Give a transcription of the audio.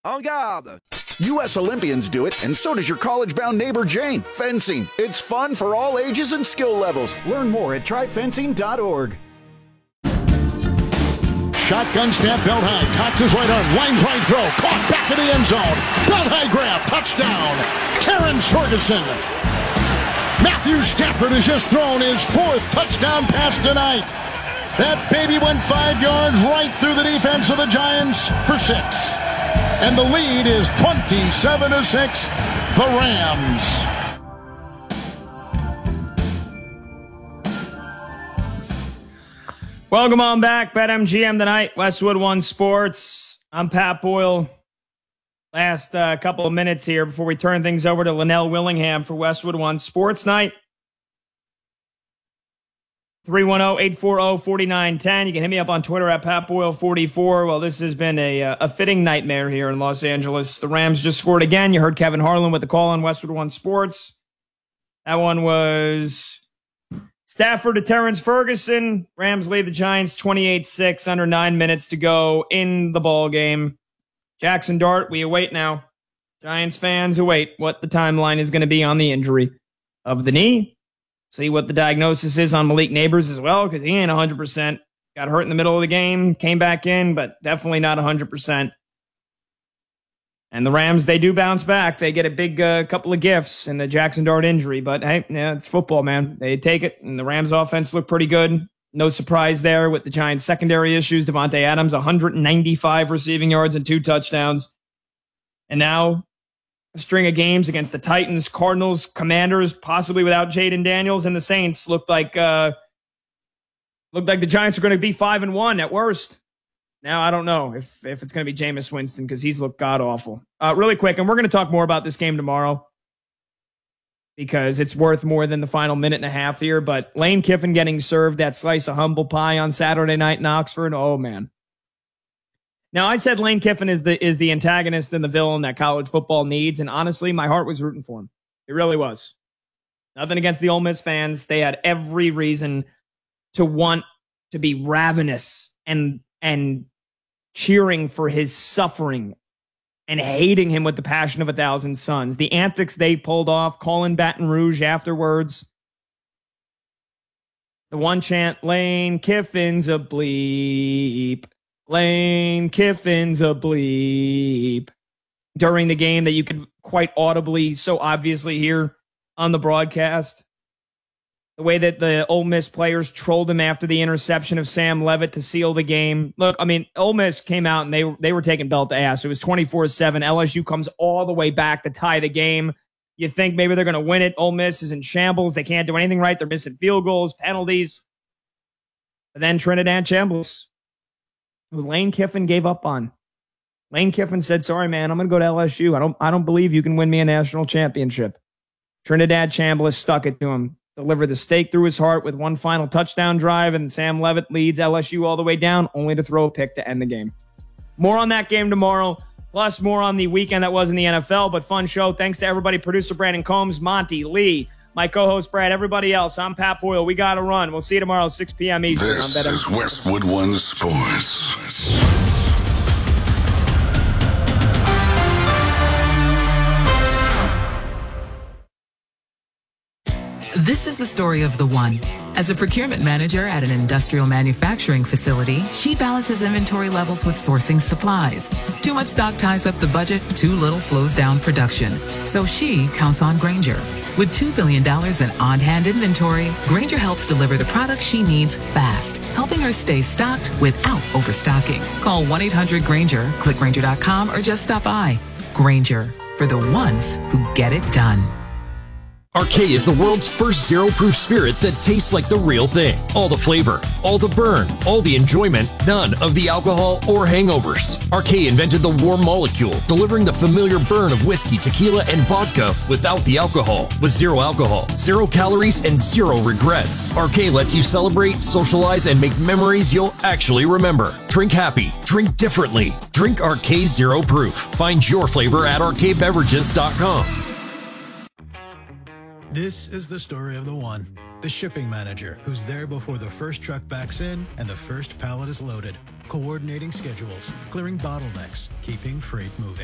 En garde! U.S. Olympians do it, and so does your college-bound neighbor Jane. Fencing. It's fun for all ages and skill levels. Learn more at tryfencing.org. Shotgun snap, belt high. Cocks his right arm, winds right throw. Caught back in the end zone. Belt high grab, touchdown. Terrence Ferguson. Matthew Stafford has just thrown his 4th touchdown pass tonight. That baby went 5 yards right through the defense of the Giants for 6. And the lead is 27-6, the Rams. Welcome on back. BetMGM tonight, Westwood One Sports. I'm Pat Boyle. Last couple of minutes here before we turn things over to Linnell Willingham for Westwood One Sports Night. 310-840-4910. You can hit me up on Twitter at PatBoyle44. Well, this has been a fitting nightmare here in Los Angeles. The Rams just scored again. You heard Kevin Harlan with the call on Westwood One Sports. That one was Stafford to Terrence Ferguson. Rams lead the Giants 28-6, under 9 minutes to go in the ball game. Jackson Dart, we await now. Giants fans await what the timeline is going to be on the injury of the knee. See what the diagnosis is on Malik Neighbors as well, because he ain't 100%. Got hurt in the middle of the game, came back in, but definitely not 100%. And the Rams, they do bounce back. They get a big couple of gifts in the Jackson Dart injury. But, hey, yeah, it's football, man. They take it, and the Rams offense looked pretty good. No surprise there with the Giants' secondary issues. Devontae Adams, 195 receiving yards and 2 touchdowns. And now a string of games against the Titans, Cardinals, Commanders, possibly without Jaden Daniels, and the Saints looked like the Giants are going to be 5-1 at worst. Now, I don't know if it's going to be Jameis Winston because he's looked god-awful. Really quick, and we're going to talk more about this game tomorrow because it's worth more than the final minute and a half here, but Lane Kiffin getting served that slice of humble pie on Saturday night in Oxford, oh, man. Now, I said Lane Kiffin is the antagonist and the villain that college football needs, and honestly, my heart was rooting for him. It really was. Nothing against the Ole Miss fans. They had every reason to want to be ravenous and cheering for his suffering and hating him with the passion of 1,000 suns. The antics they pulled off, calling Baton Rouge afterwards. The one chant, Lane Kiffin's a bleep. Lane Kiffin's a bleep. During the game that you could quite audibly, so obviously hear on the broadcast. The way that the Ole Miss players trolled him after the interception of Sam Levitt to seal the game. Look, I mean, Ole Miss came out and they were taking belt to ass. It was 24-7. LSU comes all the way back to tie the game. You think maybe they're going to win it. Ole Miss is in shambles. They can't do anything right. They're missing field goals, penalties. But then Trinidad Chambliss, who Lane Kiffin gave up on. Lane Kiffin said, sorry, man, I'm going to go to LSU. I don't believe you can win me a national championship. Trinidad Chambliss stuck it to him. Delivered the stake through his heart with one final touchdown drive, and Sam Levitt leads LSU all the way down, only to throw a pick to end the game. More on that game tomorrow, plus more on the weekend that was in the NFL, but fun show. Thanks to everybody, producer Brandon Combs, Monty, Lee, my co-host Brad, everybody else. I'm Pat Boyle. We got to run. We'll see you tomorrow, 6 p.m. Eastern. This is Westwood One Sports. This is the story of the one. As a procurement manager at an industrial manufacturing facility, she balances inventory levels with sourcing supplies. Too much stock ties up the budget, too little slows down production. So she counts on Grainger. With $2 billion in on-hand inventory, Grainger helps deliver the products she needs fast, helping her stay stocked without overstocking. Call 1-800-GRAINGER, click Grainger.com, or just stop by. Grainger, for the ones who get it done. Arcade is the world's first zero-proof spirit that tastes like the real thing. All the flavor, all the burn, all the enjoyment, none of the alcohol or hangovers. Arcade invented the warm molecule, delivering the familiar burn of whiskey, tequila, and vodka without the alcohol. With zero alcohol, 0 calories, and 0 regrets. Arcade lets you celebrate, socialize, and make memories you'll actually remember. Drink happy, drink differently. Drink Arcade Zero Proof. Find your flavor at arcadebeverages.com. This is the story of the one. The shipping manager who's there before the first truck backs in and the first pallet is loaded. Coordinating schedules, clearing bottlenecks, keeping freight moving.